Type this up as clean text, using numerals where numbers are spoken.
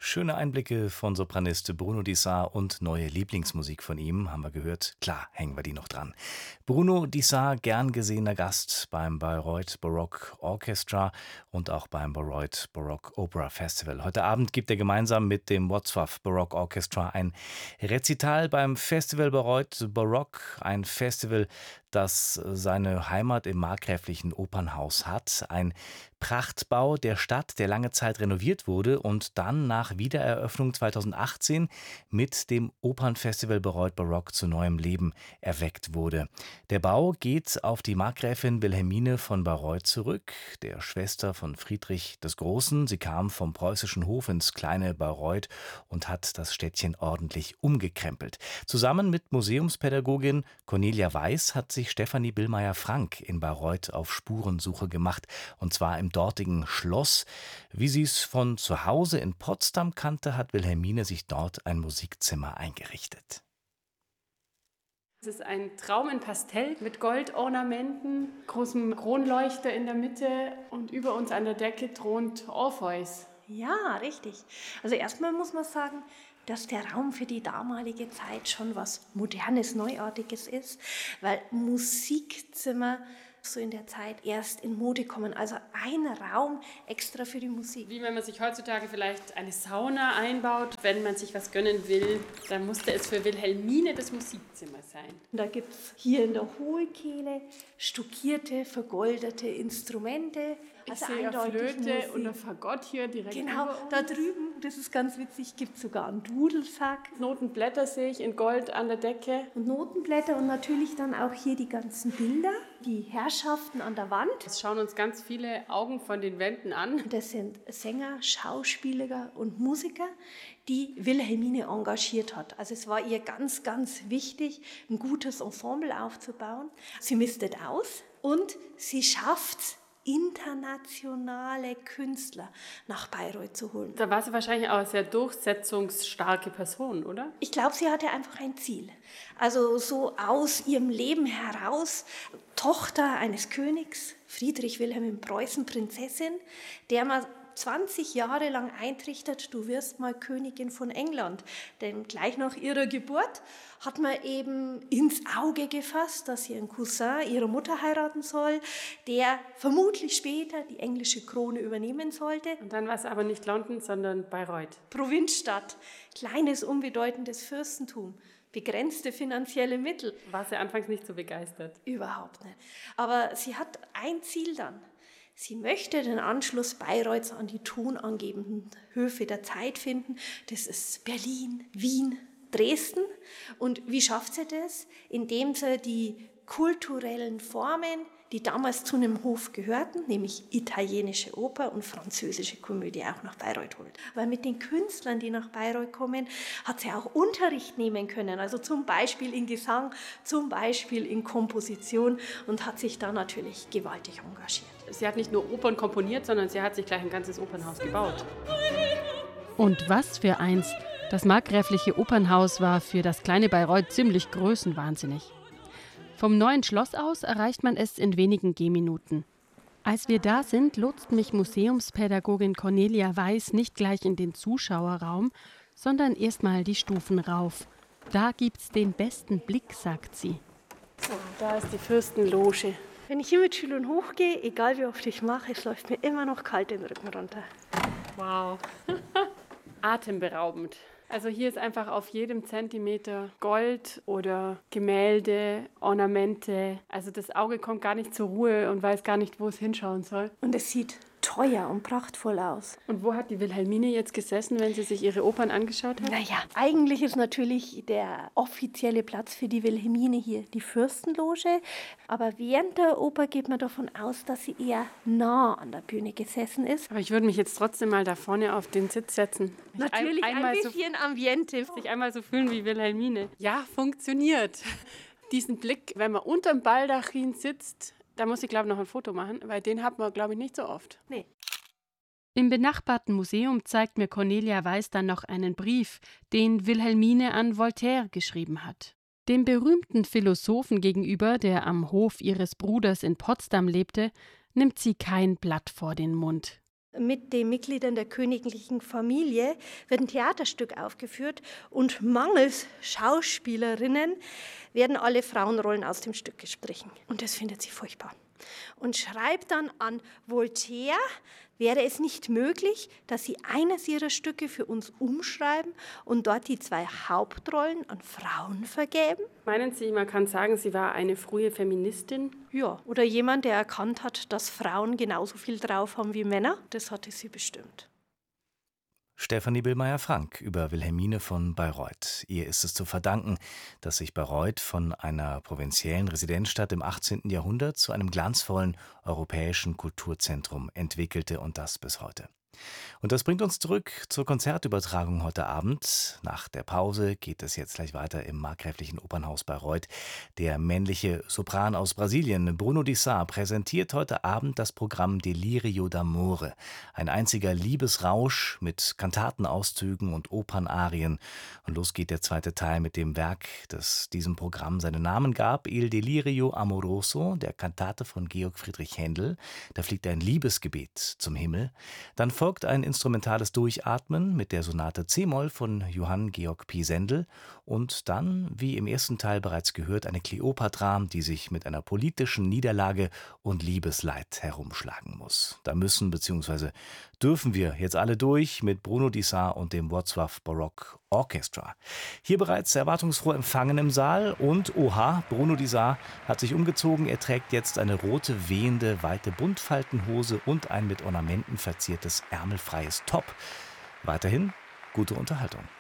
Schöne Einblicke von Sopranist Bruno Dissart und neue Lieblingsmusik von ihm haben wir gehört. Klar, hängen wir die noch dran. Bruno Dissart, gern gesehener Gast beim Bayreuth Baroque Orchestra und auch beim Bayreuth Baroque Opera Festival. Heute Abend gibt er gemeinsam mit dem Wrocław Baroque Orchestra ein Rezital beim Festival Bayreuth Baroque, ein Festival, das seine Heimat im markgräflichen Opernhaus hat. Ein Prachtbau der Stadt, der lange Zeit renoviert wurde und dann nach Wiedereröffnung 2018 mit dem Opernfestival Bayreuth Baroque zu neuem Leben erweckt wurde. Der Bau geht auf die Markgräfin Wilhelmine von Bayreuth zurück, der Schwester von Friedrich des Großen. Sie kam vom preußischen Hof ins kleine Bayreuth und hat das Städtchen ordentlich umgekrempelt. Zusammen mit Museumspädagogin Cornelia Weiß hat sich Stefanie Billmeier-Frank in Bayreuth auf Spurensuche gemacht, und zwar im dortigen Schloss. Wie sie es von zu Hause in Potsdam kannte, hat Wilhelmine sich dort ein Musikzimmer eingerichtet. Es ist ein Traum in Pastell mit Goldornamenten, großem Kronleuchter in der Mitte und über uns an der Decke thront Orpheus. Ja, richtig. Also erstmal muss man sagen, dass der Raum für die damalige Zeit schon was Modernes, Neuartiges ist, weil Musikzimmer so in der Zeit erst in Mode kommen. Also ein Raum extra für die Musik. Wie wenn man sich heutzutage vielleicht eine Sauna einbaut. Wenn man sich was gönnen will, dann musste es für Wilhelmine das Musikzimmer sein. Da gibt es hier in der Hohlkehle stuckierte, vergoldete Instrumente. Ich sehe eine Flöte und ein Fagott hier direkt Genau, über uns. da drüben, das ist ganz witzig, gibt es sogar einen Dudelsack. Notenblätter sehe ich in Gold an der Decke. Und Notenblätter und natürlich dann auch hier die ganzen Bilder, die Herrschaften an der Wand. Es schauen uns ganz viele Augen von den Wänden an. Das sind Sänger, Schauspieler und Musiker, die Wilhelmine engagiert hat. Also es war ihr ganz, ganz wichtig, ein gutes Ensemble aufzubauen. Sie mistet aus und sie schafft es, internationale Künstler nach Bayreuth zu holen. Da war sie wahrscheinlich auch eine sehr durchsetzungsstarke Person, oder? Ich glaube, sie hatte einfach ein Ziel. Also so aus ihrem Leben heraus, Tochter eines Königs, Friedrich Wilhelm in Preußen, Prinzessin, der mal 20 Jahre lang eintrichtert, du wirst mal Königin von England. Denn gleich nach ihrer Geburt hat man eben ins Auge gefasst, dass sie einen Cousin ihrer Mutter heiraten soll, der vermutlich später die englische Krone übernehmen sollte. Und dann war es aber nicht London, sondern Bayreuth. Provinzstadt, kleines, unbedeutendes Fürstentum. Begrenzte finanzielle Mittel. War sie anfangs nicht so begeistert? Überhaupt nicht. Aber sie hat ein Ziel dann. Sie möchte den Anschluss Bayreuths an die tonangebenden Höfe der Zeit finden. Das ist Berlin, Wien, Dresden. Und wie schafft sie das? Indem sie die kulturellen Formen, die damals zu einem Hof gehörten, nämlich italienische Oper und französische Komödie, auch nach Bayreuth holt. Weil mit den Künstlern, die nach Bayreuth kommen, hat sie auch Unterricht nehmen können, also zum Beispiel in Gesang, zum Beispiel in Komposition, und hat sich da natürlich gewaltig engagiert. Sie hat nicht nur Opern komponiert, sondern sie hat sich gleich ein ganzes Opernhaus gebaut. Und was für eins! Das markgräfliche Opernhaus war für das kleine Bayreuth ziemlich größenwahnsinnig. Vom neuen Schloss aus erreicht man es in wenigen Gehminuten. Als wir da sind, lotst mich Museumspädagogin Cornelia Weiß nicht gleich in den Zuschauerraum, sondern erstmal die Stufen rauf. Da gibt's den besten Blick, sagt sie. So, da ist die Fürstenloge. Wenn ich hier mit Schülern hochgehe, egal wie oft ich mache, es läuft mir immer noch kalt den Rücken runter. Wow. Atemberaubend. Also hier ist einfach auf jedem Zentimeter Gold oder Gemälde, Ornamente. Also das Auge kommt gar nicht zur Ruhe und weiß gar nicht, wo es hinschauen soll. Und es sieht teuer und prachtvoll aus. Und wo hat die Wilhelmine jetzt gesessen, wenn sie sich ihre Opern angeschaut hat? Naja, eigentlich ist natürlich der offizielle Platz für die Wilhelmine hier die Fürstenloge. Aber während der Oper geht man davon aus, dass sie eher nah an der Bühne gesessen ist. Aber ich würde mich jetzt trotzdem mal da vorne auf den Sitz setzen. Natürlich ein bisschen Ambiente. Sich einmal so fühlen wie Wilhelmine. Ja, funktioniert. Diesen Blick, wenn man unterm Baldachin sitzt, da muss ich, glaube ich, noch ein Foto machen, weil den hat man, glaube ich, nicht so oft. Nee. Im benachbarten Museum zeigt mir Cornelia Weiß dann noch einen Brief, den Wilhelmine an Voltaire geschrieben hat. Dem berühmten Philosophen gegenüber, der am Hof ihres Bruders in Potsdam lebte, nimmt sie kein Blatt vor den Mund. mit den Mitgliedern der königlichen Familie wird ein Theaterstück aufgeführt und mangels Schauspielerinnen werden alle Frauenrollen aus dem Stück gestrichen. Und das findet sie furchtbar. Und schreibt dann an Voltaire, wäre es nicht möglich, dass sie eines ihrer Stücke für uns umschreiben und dort die 2 Hauptrollen an Frauen vergeben? Meinen Sie, man kann sagen, sie war eine frühe Feministin? Ja, oder jemand, der erkannt hat, dass Frauen genauso viel drauf haben wie Männer? Das hatte sie bestimmt. Stefanie Billmeier-Frank über Wilhelmine von Bayreuth. Ihr ist es zu verdanken, dass sich Bayreuth von einer provinziellen Residenzstadt im 18. Jahrhundert zu einem glanzvollen europäischen Kulturzentrum entwickelte und das bis heute. Und das bringt uns zurück zur Konzertübertragung heute Abend. Nach der Pause geht es jetzt gleich weiter im Markgräflichen Opernhaus Bayreuth. Der männliche Sopran aus Brasilien, Bruno Di Sarr, präsentiert heute Abend das Programm Delirio d'Amore. Ein einziger Liebesrausch mit Kantatenauszügen und Opernarien. Und los geht der zweite Teil mit dem Werk, das diesem Programm seinen Namen gab, Il Delirio Amoroso, der Kantate von Georg Friedrich Händel. Da fliegt ein Liebesgebet zum Himmel. Dann folgt ein instrumentales Durchatmen mit der Sonate C-Moll von Johann Georg Pisendel und dann, wie im ersten Teil bereits gehört, eine Kleopatra, die sich mit einer politischen Niederlage und Liebesleid herumschlagen muss. Da müssen bzw. dürfen wir jetzt alle durch mit Bruno Di Sarr und dem Wrocław Baroque Orchestra. Hier bereits erwartungsfroh empfangen im Saal und oha, Bruno Di Sarr hat sich umgezogen. Er trägt jetzt eine rote, wehende, weite Buntfaltenhose und ein mit Ornamenten verziertes ärmelfreies Top. Weiterhin gute Unterhaltung.